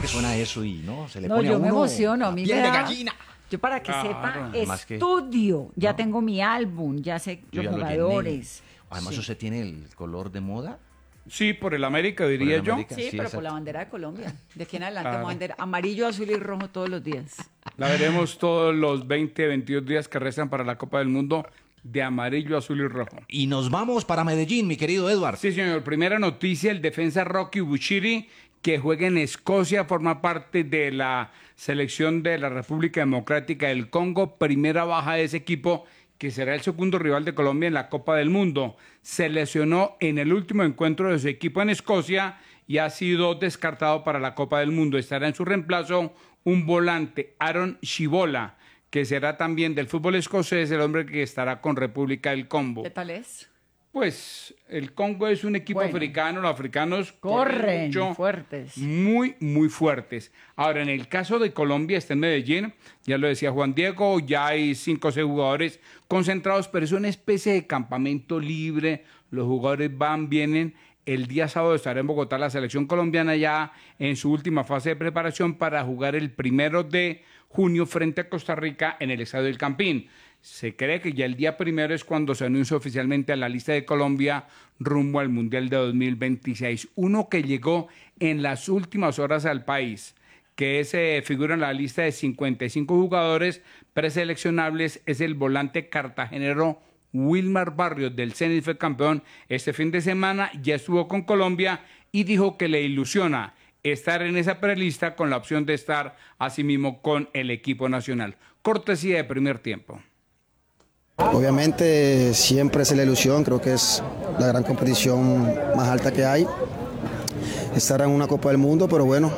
que suena eso y no, se le No, pone a yo me uno emociono, a la mí piel me de da- gallina. Yo para que Claro, sepa, además que- estudio, ya ¿no? tengo mi álbum, ya sé Yo los ya lo llené. jugadores. Además, Sí. usted tiene el color de moda. Sí, por el América, diría el yo. América. Sí, Sí, pero exacto. por la bandera de Colombia. De aquí en adelante Claro. bandera amarillo, azul y rojo todos los días. La veremos todos los 20, 22 días que restan para la Copa del Mundo de amarillo, azul y rojo. Y nos vamos para Medellín, mi querido Edward. Sí, señor. Primera noticia, el defensa Rocky Bushiri, que juega en Escocia, forma parte de la selección de la República Democrática del Congo. Primera baja de ese equipo, que será el segundo rival de Colombia en la Copa del Mundo. Se lesionó en el último encuentro de su equipo en Escocia y ha sido descartado para la Copa del Mundo. Estará en su reemplazo un volante, Aaron Shibola, que será también del fútbol escocés, el hombre que estará con República del Congo. ¿Qué tal es? Pues el Congo es un equipo Bueno. africano, los africanos Corren mucho, fuertes. muy, muy fuertes. Ahora, en el caso de Colombia, está en Medellín, ya lo decía Juan Diego, ya hay 5 o 6 jugadores concentrados, pero es una especie de campamento libre, los jugadores van, vienen. El día sábado estará en Bogotá la selección colombiana ya en su última fase de preparación para jugar el 1 de junio frente a Costa Rica en el Estadio del Campín. Se cree que ya el día 1 es cuando se anuncia oficialmente a la lista de Colombia rumbo al Mundial de 2026. Uno que llegó en las últimas horas al país, que figura en la lista de 55 jugadores preseleccionables, es el volante cartagenero Wilmar Barrios del Zenit, fue campeón este fin de semana, ya estuvo con Colombia y dijo que le ilusiona estar en esa prelista con la opción de estar asimismo con el equipo nacional. Cortesía de Primer Tiempo. Obviamente siempre es la ilusión, creo que es la gran competición más alta que hay, estar en una Copa del Mundo, pero bueno,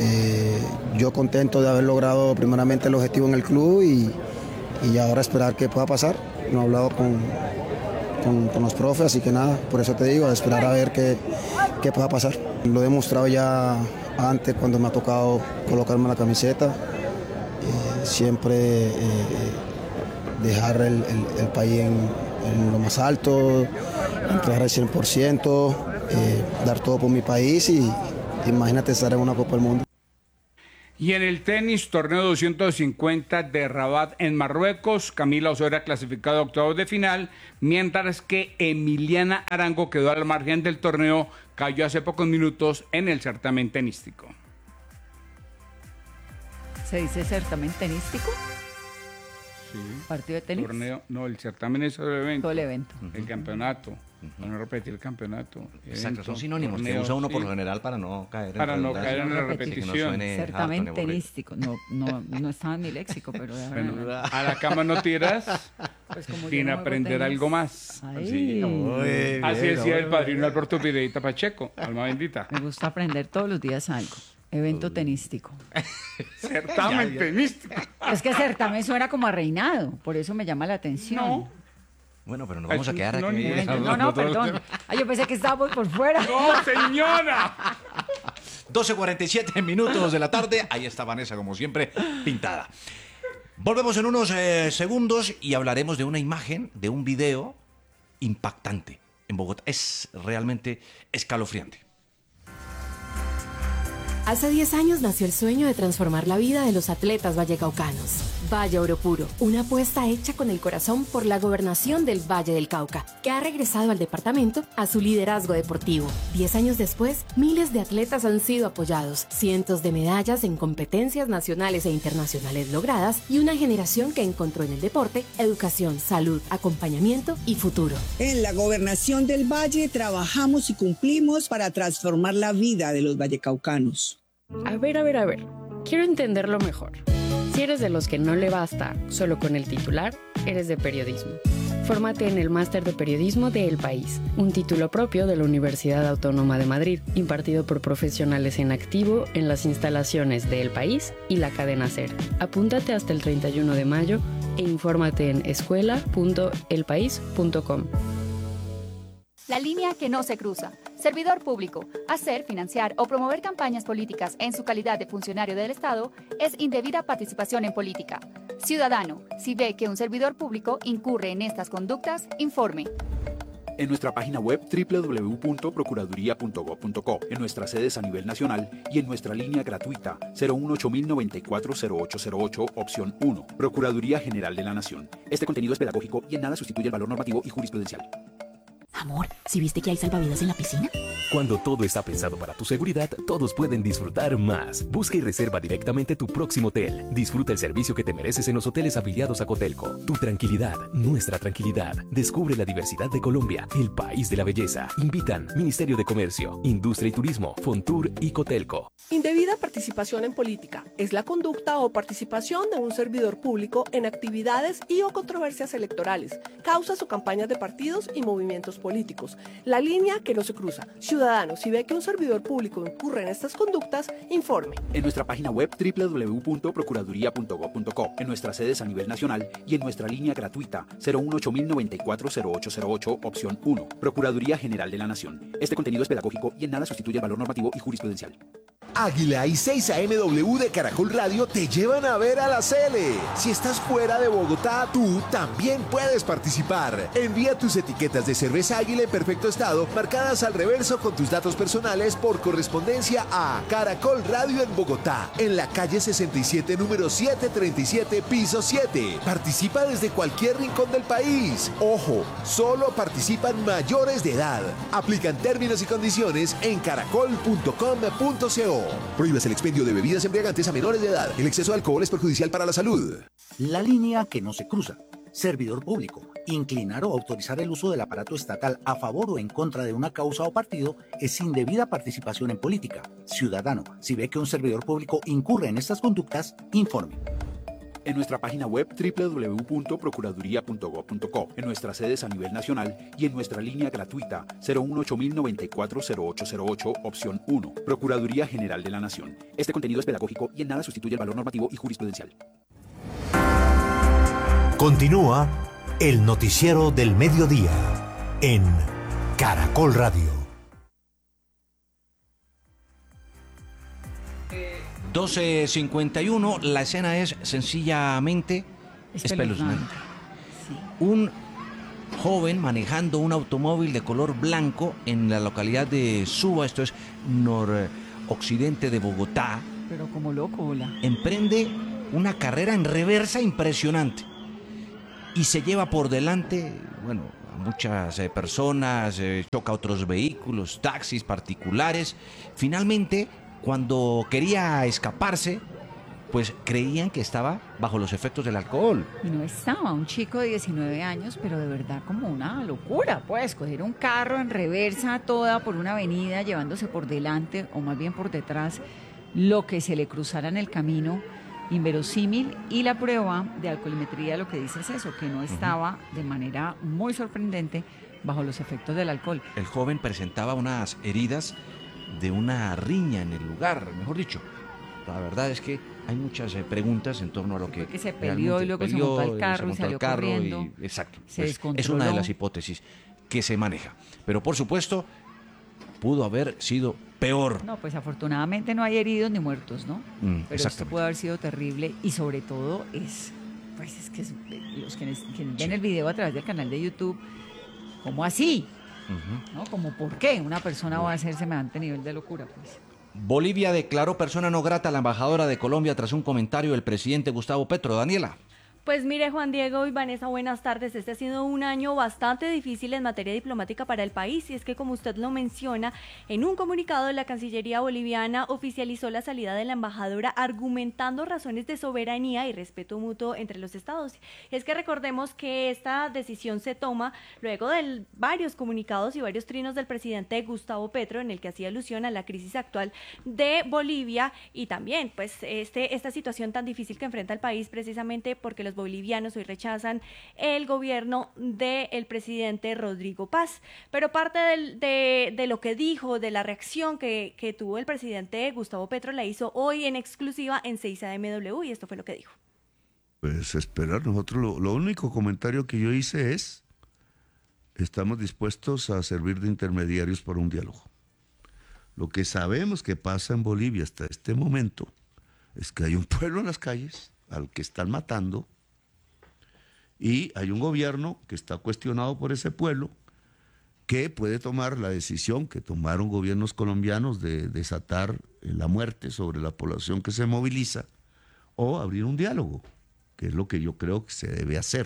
yo contento de haber logrado primeramente el objetivo en el club y ahora esperar qué pueda pasar. No he hablado con los profes, así que nada, por eso te digo, a esperar a ver qué pueda pasar. Lo he demostrado ya antes cuando me ha tocado colocarme la camiseta, siempre dejar el país en lo más alto, entregar el 100%, dar todo por mi país y imagínate estar en una Copa del Mundo. Y en el tenis, torneo 250 de Rabat en Marruecos, Camila Osorio clasificado a octavos de final, mientras que Emiliana Arango quedó al margen del torneo, cayó hace pocos minutos en el certamen tenístico. ¿Se dice certamen tenístico? Sí. ¿Partido de tenis? Torneo, no, el certamen es el evento. Todo el evento. El campeonato. Para no repetir el campeonato. Exacto, Evento, son sinónimos que torneo, usa uno por sí. lo general para no caer Para no redundancia, caer en la y que no repetición. suene harto ni Certamen aburrido. tenístico. No estaba en mi léxico, pero ya Bueno, a la cama no tiras pues como yo sin no juego aprender tenis. algo más. Ay, Sí, muy bien, Así decía el muy padrino Alberto Pireita Pacheco, alma bendita. me gusta aprender todos los días algo. Evento tenístico. Certamen tenístico. Es que certamen suena como a reinado, por eso me llama la atención. No. Bueno, pero nos vamos a Es un quedar aquí. sinónimo. No, perdón. Ay, yo pensé que estábamos por fuera. ¡No, señora! 12:47 minutos de la tarde. Ahí está Vanessa, como siempre, pintada. Volvemos en unos segundos y hablaremos de una imagen, de un video impactante en Bogotá. Es realmente escalofriante. Hace 10 años nació el sueño de transformar la vida de los atletas vallecaucanos. Valle Oro Puro, una apuesta hecha con el corazón por la gobernación del Valle del Cauca, que ha regresado al departamento a su liderazgo deportivo. 10 años después, miles de atletas han sido apoyados, cientos de medallas en competencias nacionales e internacionales logradas y una generación que encontró en el deporte educación, salud, acompañamiento y futuro. En la gobernación del Valle trabajamos y cumplimos para transformar la vida de los vallecaucanos. A ver. Quiero entenderlo mejor. Si eres de los que no le basta solo con el titular, eres de periodismo. Fórmate en el Máster de Periodismo de El País, un título propio de la Universidad Autónoma de Madrid, impartido por profesionales en activo en las instalaciones de El País y la cadena SER. Apúntate hasta el 31 de mayo e infórmate en escuela.elpaís.com. La línea que no se cruza. Servidor público. Hacer, financiar o promover campañas políticas en su calidad de funcionario del Estado es indebida participación en política. Ciudadano, si ve que un servidor público incurre en estas conductas, informe. En nuestra página web www.procuraduría.gov.co, en nuestras sedes a nivel nacional y en nuestra línea gratuita 018-094-0808, opción 1. Procuraduría General de la Nación. Este contenido es pedagógico y en nada sustituye el valor normativo y jurisprudencial. Amor, ¿sí viste que hay salvavidas en la piscina? Cuando todo está pensado para tu seguridad, todos pueden disfrutar más. Busca y reserva directamente tu próximo hotel. Disfruta el servicio que te mereces en los hoteles afiliados a Cotelco. Tu tranquilidad, nuestra tranquilidad. Descubre la diversidad de Colombia, el país de la belleza. Invitan Ministerio de Comercio, Industria y Turismo, Fontur y Cotelco. Indebida participación en política es la conducta o participación de un servidor público en actividades y o controversias electorales, causas o campañas de partidos y movimientos políticos. La línea que no se cruza. Ciudadano, si ve que un servidor público incurre en estas conductas, informe. En nuestra página web www.procuraduría.gov.co, en nuestras sedes a nivel nacional y en nuestra línea gratuita 018-094-0808, opción 1. Procuraduría General de la Nación. Este contenido es pedagógico y en nada sustituye el valor normativo y jurisprudencial. Águila y 6am de Caracol Radio te llevan a ver a la Sele. Si estás fuera de Bogotá, tú también puedes participar. Envía tus etiquetas de cerveza Águila en perfecto estado, marcadas al reverso con tus datos personales por correspondencia a Caracol Radio en Bogotá, en la calle 67, número 737, piso 7. Participa desde cualquier rincón del país. Ojo, solo participan mayores de edad. Aplican términos y condiciones en caracol.com.co. Prohíbas el expendio de bebidas embriagantes a menores de edad. El exceso de alcohol es perjudicial para la salud. La línea que no se cruza. Servidor público. Inclinar o autorizar el uso del aparato estatal a favor o en contra de una causa o partido es indebida participación en política. Ciudadano, si ve que un servidor público incurre en estas conductas, informe. En nuestra página web www.procuraduría.gov.co, en nuestras sedes a nivel nacional y en nuestra línea gratuita 018-094-0808, opción 1. Procuraduría General de la Nación. Este contenido es pedagógico y en nada sustituye el valor normativo y jurisprudencial. Continúa el noticiero del mediodía en Caracol Radio. 12:51, la escena es sencillamente espeluznante. Sí. Un joven manejando un automóvil de color blanco en la localidad de Suba, esto es noroccidente de Bogotá. Pero como loco, hola. Emprende una carrera en reversa impresionante y se lleva por delante, bueno, a muchas personas, choca a otros vehículos, taxis particulares. Finalmente, cuando quería escaparse, pues creían que estaba bajo los efectos del alcohol. Y no estaba, un chico de 19 años, pero de verdad como una locura, pues, coger un carro en reversa toda por una avenida, llevándose por delante, o más bien por detrás, lo que se le cruzara en el camino, inverosímil, y la prueba de alcoholimetría lo que dice es eso, que no estaba de manera muy sorprendente bajo los efectos del alcohol. El joven presentaba unas heridas de una riña en el lugar, mejor dicho. La verdad es que hay muchas preguntas en torno a lo que se peleó y luego se montó al carro y salió corriendo. Exacto. Pues, es una de las hipótesis que se maneja. Pero por supuesto, pudo haber sido peor. No, pues afortunadamente no hay heridos ni muertos, ¿no? Pero esto pudo haber sido terrible y sobre todo los que ven el video a través del canal de YouTube, ¿cómo así? ¿No? Como por qué una persona va a hacer semejante nivel de locura, pues. Bolivia declaró persona no grata a la embajadora de Colombia tras un comentario del presidente Gustavo Petro. Daniela. Pues mire, Juan Diego y Vanessa, buenas tardes. Este ha sido un año bastante difícil en materia diplomática para el país, y es que, como usted lo menciona, en un comunicado de la Cancillería boliviana oficializó la salida de la embajadora argumentando razones de soberanía y respeto mutuo entre los estados. Y es que recordemos que esta decisión se toma luego de varios comunicados y varios trinos del presidente Gustavo Petro, en el que hacía alusión a la crisis actual de Bolivia y también pues esta situación tan difícil que enfrenta el país, precisamente porque los bolivianos hoy rechazan el gobierno del presidente Rodrigo Paz. Pero parte de lo que dijo, de la reacción que tuvo el presidente Gustavo Petro, la hizo hoy en exclusiva en 6AMW, y esto fue lo que dijo. Pues esperar, nosotros lo único comentario que yo hice es: estamos dispuestos a servir de intermediarios para un diálogo. Lo que sabemos que pasa en Bolivia hasta este momento es que hay un pueblo en las calles al que están matando, y hay un gobierno que está cuestionado por ese pueblo, que puede tomar la decisión que tomaron gobiernos colombianos de desatar la muerte sobre la población que se moviliza, o abrir un diálogo, que es lo que yo creo que se debe hacer.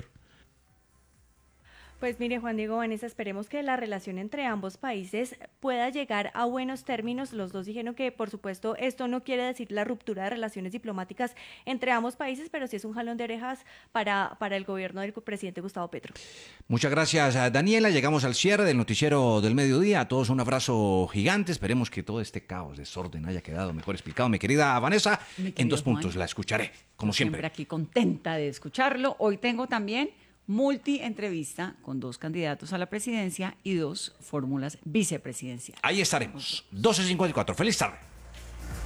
Pues mire, Juan Diego, Vanessa, esperemos que la relación entre ambos países pueda llegar a buenos términos. Los dos dijeron que, por supuesto, esto no quiere decir la ruptura de relaciones diplomáticas entre ambos países, pero sí es un jalón de orejas para el gobierno del presidente Gustavo Petro. Muchas gracias, Daniela. Llegamos al cierre del noticiero del mediodía. A todos un abrazo gigante. Esperemos que todo este caos, desorden haya quedado mejor explicado. Mi querida Vanessa, en 2 puntos la escucharé, como siempre. Siempre aquí contenta de escucharlo. Hoy tengo también multi-entrevista con 2 candidatos a la presidencia y 2 fórmulas vicepresidenciales. Ahí estaremos. 12:54. Feliz tarde.